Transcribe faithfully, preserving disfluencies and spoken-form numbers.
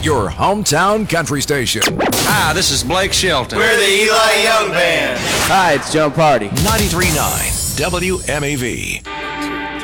your hometown country station. Hi, this is Blake Shelton. We're the Eli Young Band. Hi, it's Joe Party. ninety-three point nine W M A V.